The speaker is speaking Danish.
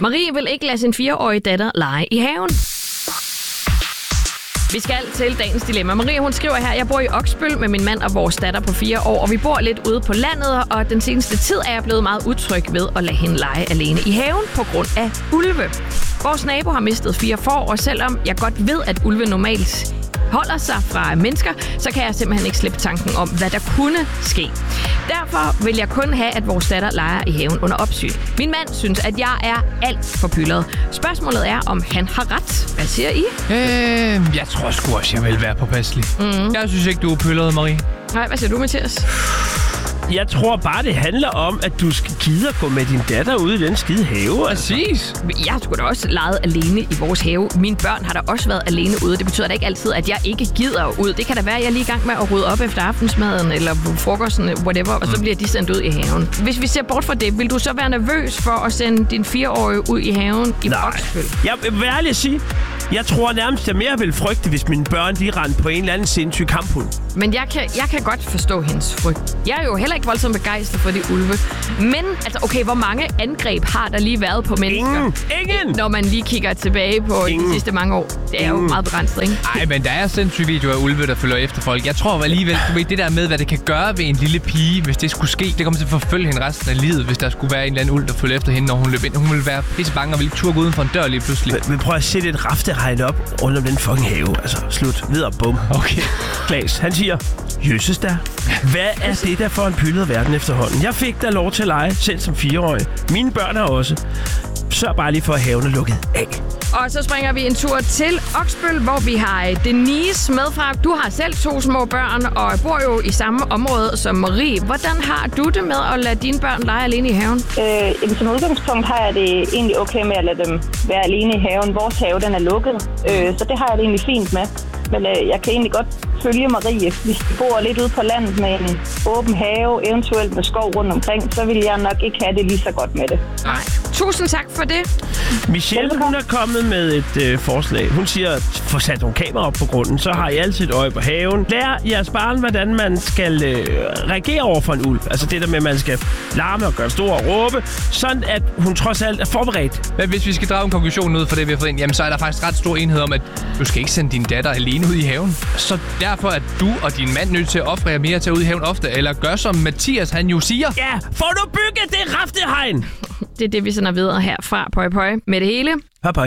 Marie vil ikke lade sin 4-årige datter lege i haven. Vi skal til dagens dilemma. Marie, hun skriver her, jeg bor i Oksbøl med min mand og vores datter på 4 år, og vi bor lidt ude på landet, og den seneste tid er jeg blevet meget utryg ved at lade hende lege alene i haven på grund af ulve. Vores nabo har mistet 4 får, og selvom jeg godt ved, at ulve normalt holder sig fra mennesker, så kan jeg simpelthen ikke slippe tanken om, hvad der kunne ske. Derfor vil jeg kun have, at vores datter leger i haven under opsyn. Min mand synes, at jeg er alt for pyldret. Spørgsmålet er, om han har ret. Hvad siger I? Jeg tror sgu også, jeg vil være påpasselig. Jeg synes ikke, du er pyldret, Marie. Nej, hvad siger du, Mathias? Jeg tror bare, det handler om, at du skal gide at gå med din datter ud i den skide have. Præcis. Jeg har sgu da også leget alene i vores have. Mine børn har da også været alene ude. Det betyder da ikke altid, at jeg ikke gider ud. Det kan da være, at jeg er lige i gang med at rydde op efter aftensmaden eller frokosten, whatever, og så bliver de sendt ud i haven. Hvis vi ser bort fra det, vil du så være nervøs for at sende din 4-årige ud i haven i Oksbøl? Jeg vil være ærlig at sige, jeg tror nærmest, jeg mere vil frygte, hvis mine børn de rendte på en eller anden sindssyg kamphund. Men jeg kan godt forstå hendes frygt. Jeg er jo heller ikke voldsomt begejstret for de ulve. Men, altså, okay, hvor mange angreb har der lige været på mennesker? Ingen! Når man lige kigger tilbage på de sidste mange år. Det er jo meget begrænset, ikke? Nej, men der er sindssyge videoer af ulve, der følger efter folk. Jeg tror alligevel, du ved, det der med, hvad det kan gøre ved en lille pige, hvis det skulle ske, det kommer til at forfølge hende resten af livet, hvis der skulle være en eller anden ulv, der følger efter hende, når hun løb ind. Hun ville være pisse bange og ville ikke turde gå uden for en dør lige pludselig. Men prøv at sætte et rafteregn op rundt om den fucking have. Altså, slut. Videre, bum. Okay. Klaas, han siger, jøsses der. Hvad er det der for en pyldet verden efterhånden? Jeg fik da lov til at lege, selv som 4-årig. Mine børn har også. Sørg bare lige for, at haven er lukket af. Og så springer vi en tur til Oksbøl, hvor vi har Denise med fra. Du har selv 2 små børn og bor jo i samme område som Marie. Hvordan har du det med at lade dine børn lege alene i haven? Som udgangspunkt har jeg det egentlig okay med at lade dem være alene i haven. Vores have, den er lukket, så det har jeg det egentlig fint med. Men jeg kan egentlig godt følge Marie. Hvis vi bor lidt ude på landet med en åben have, eventuelt med skov rundt omkring, så vil jeg nok ikke have det lige så godt med det. Nej. Tusind tak for det. Michelle, hun er kommet med et forslag. Hun siger, få sat nogle kameraer op på grunden, så har I altid et øje på haven. Lær jeres barn, hvordan man skal reagere over for en ulv. Altså det der med, at man skal larme og gøre stor og råbe, sådan at hun trods alt er forberedt. Men hvis vi skal drage en konklusion ud for det, vi har fået ind, jamen så er der faktisk ret stor enhed om, at du skal ikke sende din datter alene ud i haven. Så derfor er du og din mand nødt til at ofre jer mere til at ud i haven ofte, eller gør som Mathias, han jo siger. Ja, får du bygget det raftehegn! Det er det, vi sender videre herfra, Pøj Pøj, med det hele.